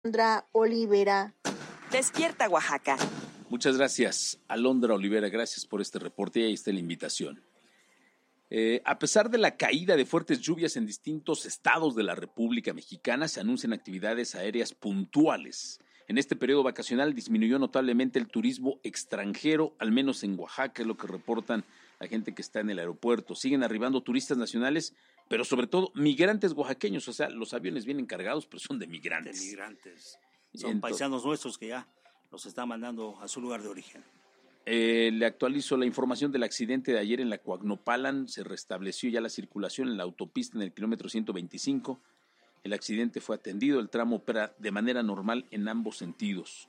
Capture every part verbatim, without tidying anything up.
Alondra Olivera. Despierta, Oaxaca. Muchas gracias, Alondra Olivera. Gracias por este reporte y ahí está la invitación. Eh, a pesar de la caída de fuertes lluvias en distintos estados de la República Mexicana, se anuncian actividades aéreas puntuales. En este periodo vacacional disminuyó notablemente el turismo extranjero, al menos en Oaxaca, es lo que reportan la gente que está en el aeropuerto. Siguen arribando turistas nacionales, pero sobre todo migrantes oaxaqueños, o sea, los aviones vienen cargados, pero son de migrantes. De migrantes. Son Entonces, paisanos nuestros que ya los están mandando a su lugar de origen. Eh, le actualizo la información del accidente de ayer en la Coagnopalan. Se restableció ya la circulación en la autopista en el kilómetro ciento veinticinco. El accidente fue atendido, el tramo opera de manera normal en ambos sentidos.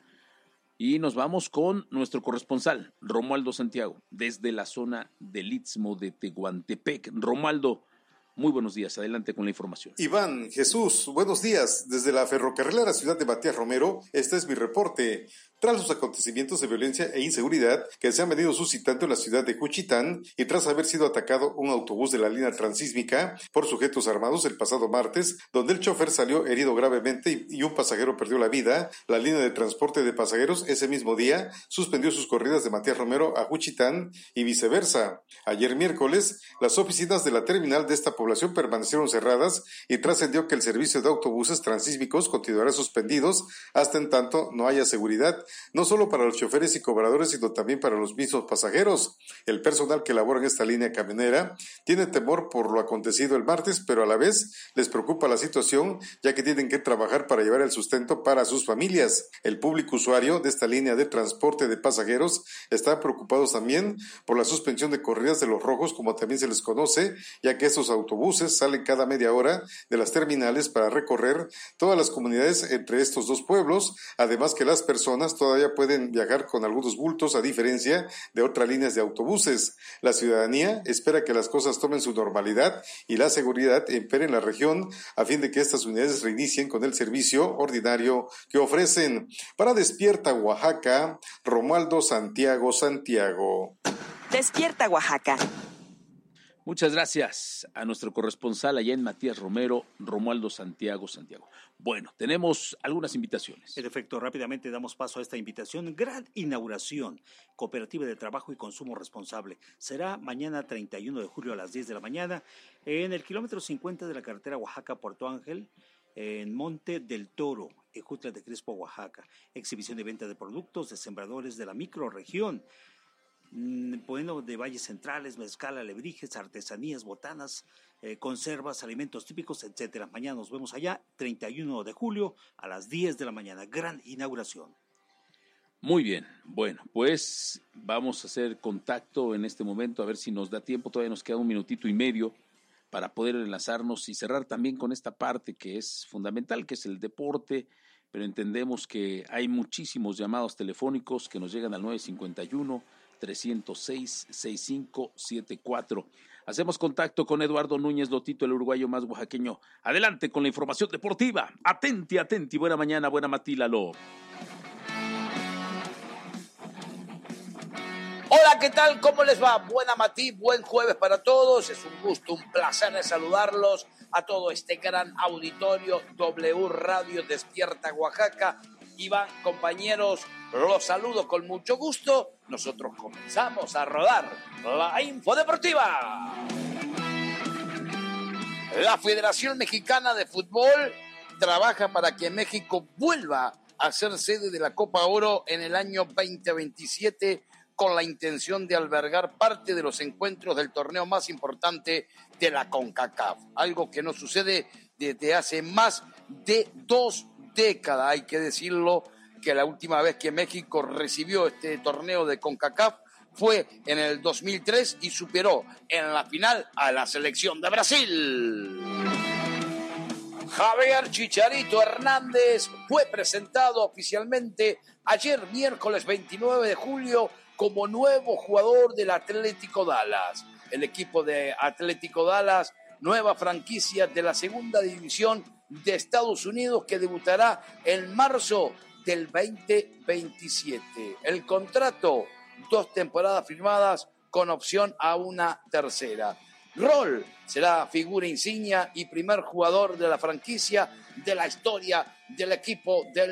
Y nos vamos con nuestro corresponsal, Romualdo Santiago, desde la zona del Istmo de Tehuantepec. Romualdo, muy buenos días, adelante con la información. Iván, Jesús, buenos días. Desde la ferrocarrilera ciudad de Matías Romero, este es mi reporte. Tras los acontecimientos de violencia e inseguridad que se han venido suscitando en la ciudad de Juchitán y tras haber sido atacado un autobús de la línea transísmica por sujetos armados el pasado martes, donde el chofer salió herido gravemente y un pasajero perdió la vida, la línea de transporte de pasajeros ese mismo día suspendió sus corridas de Matías Romero a Juchitán y viceversa. Ayer miércoles, las oficinas de la terminal de esta población permanecieron cerradas y trascendió que el servicio de autobuses transísmicos continuará suspendidos hasta en tanto no haya seguridad, no solo para los choferes y cobradores, sino también para los mismos pasajeros. El personal que labora en esta línea camionera tiene temor por lo acontecido el martes, pero a la vez les preocupa la situación, ya que tienen que trabajar para llevar el sustento para sus familias. El público usuario de esta línea de transporte de pasajeros está preocupados también por la suspensión de corridas de los rojos, como también se les conoce, ya que estos autobuses salen cada media hora de las terminales para recorrer todas las comunidades entre estos dos pueblos, además que las personas todavía pueden viajar con algunos bultos a diferencia de otras líneas de autobuses. La ciudadanía espera que las cosas tomen su normalidad y la seguridad impere en la región a fin de que estas unidades reinicien con el servicio ordinario que ofrecen. Para Despierta Oaxaca, Romualdo Santiago Santiago. Despierta, Oaxaca. Muchas gracias a nuestro corresponsal allá en Matías Romero, Romualdo Santiago Santiago. Bueno, tenemos algunas invitaciones. En efecto, rápidamente damos paso a esta invitación. Gran inauguración, Cooperativa de Trabajo y Consumo Responsable. Será mañana treinta y uno de julio a las diez de la mañana en el kilómetro cincuenta de la carretera Oaxaca-Puerto Ángel, en Monte del Toro, Ejutla de Crespo, Oaxaca. Exhibición y venta de productos de sembradores de la microrregión. Bueno, de valles centrales, mezcal, alebrijes, artesanías, botanas, eh, conservas, alimentos típicos, etcétera. Mañana nos vemos allá, treinta y uno de julio a las diez de la mañana. Gran inauguración. Muy bien, bueno, pues vamos a hacer contacto en este momento, a ver si nos da tiempo, todavía nos queda un minutito y medio para poder enlazarnos y cerrar también con esta parte que es fundamental, que es el deporte, pero entendemos que hay muchísimos llamados telefónicos que nos llegan al nueve cinco uno, trescientos seis, sesenta y cinco setenta y cuatro. Hacemos contacto con Eduardo Núñez Lotito, el uruguayo más oaxaqueño. Adelante con la información deportiva. Atenti, atenti, buena mañana, buena matílalo. Hola, ¿qué tal? ¿Cómo les va? Buena matí, buen jueves para todos. Es un gusto, un placer de saludarlos a todo este gran auditorio W Radio Despierta Oaxaca. Iván, compañeros, los saludo con mucho gusto. Nosotros comenzamos a rodar la Info Deportiva. La Federación Mexicana de Fútbol trabaja para que México vuelva a ser sede de la Copa Oro en el año veinte veintisiete, con la intención de albergar parte de los encuentros del torneo más importante de la CONCACAF. Algo que no sucede desde hace más de dos décadas, hay que decirlo, que la última vez que México recibió este torneo de CONCACAF fue en el dos mil tres y superó en la final a la selección de Brasil. Javier Chicharito Hernández fue presentado oficialmente ayer miércoles veintinueve de julio como nuevo jugador del Atlético Dallas. El equipo de Atlético Dallas, nueva franquicia de la segunda división de Estados Unidos, que debutará en marzo del veinte veintisiete. El contrato, dos temporadas firmadas con opción a una tercera. rol. Será figura insignia y primer jugador de la franquicia de la historia del equipo del